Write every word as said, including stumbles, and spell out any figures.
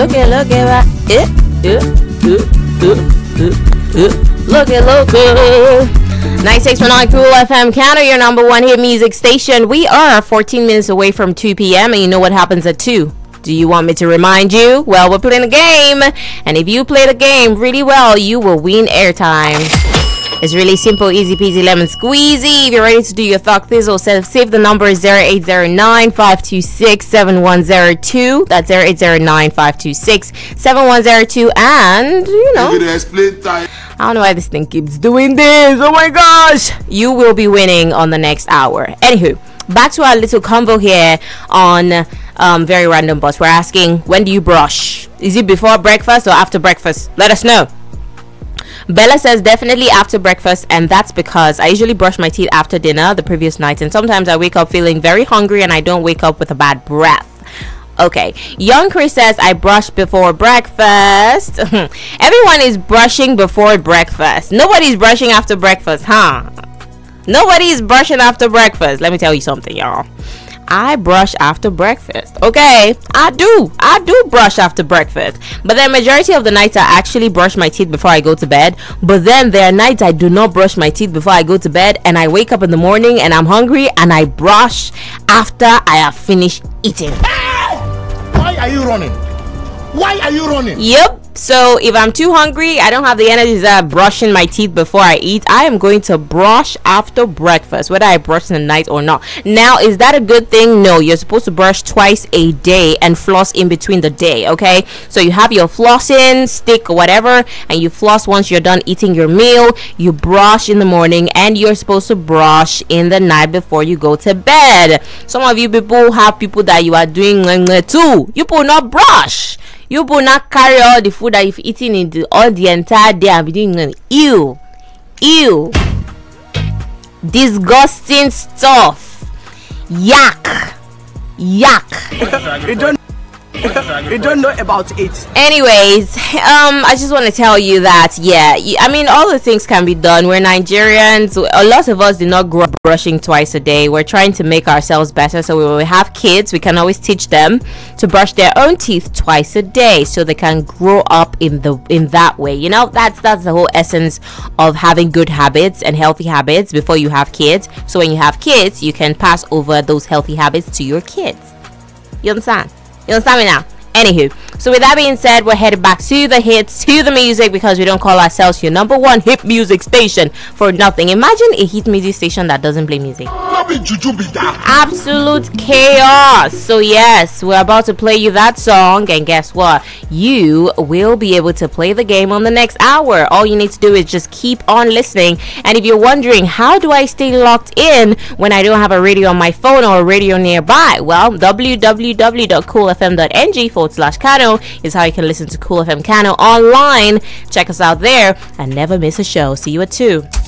Look at, look at, it, it, it, it, it, look at, look at. ninety-six point nine Cool F M Canada, your number one hit music station. We are fourteen minutes away from two p.m. and you know what happens at two. Do you want me to remind you? Well, we're playing a game, and if you play the game really well, you will win airtime. It's really simple, easy peasy, lemon squeezy. If you're ready to do your thought thizzle, save the number zero eight zero nine, five two six, seven one zero two. That's zero eight zero nine, five two six, seven one zero two. And, you know, I don't know why this thing keeps doing this. Oh my gosh. You will be winning on the next hour. Anywho, back to our little convo here on um, Very Random Boss. We're asking, when do you brush? Is it before breakfast or after breakfast? Let us know. Bella says definitely after breakfast, and that's because I usually brush my teeth after dinner the previous night, and sometimes I wake up feeling very hungry and I don't wake up with a bad breath. Okay, Young Chris says I brush before breakfast. Everyone is brushing before breakfast. Nobody's brushing after breakfast, huh? Nobody's brushing after breakfast. Let me tell you something, y'all. I brush after breakfast. Okay, I do. I do brush after breakfast. But the majority of the nights I actually brush my teeth before I go to bed. But then there are nights I do not brush my teeth before I go to bed, and I wake up in the morning and I'm hungry and I brush after I have finished eating. Why are you running? Why are you running? Yep. So if I'm too hungry, I don't have the energy to start brushing my teeth before I eat, I am going to brush after breakfast, whether I brush in the night or not. Now, is that a good thing? No, you're supposed to brush twice a day and floss in between the day, okay? So you have your flossing stick or whatever, and you floss once you're done eating your meal. You brush in the morning, and you're supposed to brush in the night before you go to bed. Some of you people have people that you are doing too. You will not brush. You will not carry all the food that you've eaten in the, all the entire day and be doing ew, ew, disgusting stuff, yuck, yuck. You don't, you don't know about it. Anyways, um, I just want to tell you that, yeah, I mean, all the things can be done. We're Nigerians. A lot of us did not grow up brushing twice a day. We're trying to make ourselves better. So when we have kids, we can always teach them to brush their own teeth twice a day, so they can grow up in the in that way. You know, that's that's the whole essence of having good habits and healthy habits before you have kids. So when you have kids, you can pass over those healthy habits to your kids. You understand? You understand me now? Anywho, so with that being said, we're headed back to the hits, to the music, because we don't call ourselves your number one hit music station for nothing. Imagine a hit music station that doesn't play music. Absolute chaos. So yes, we're about to play you that song, and guess what? You will be able to play the game on the next hour. All you need to do is just keep on listening. And if you're wondering, how do I stay locked in when I don't have a radio on my phone or a radio nearby? Well, w w w dot cool f m dot n g forward slash Kano is how you can listen to Cool F M Kano online. Check us out there and never miss a show. See you at two.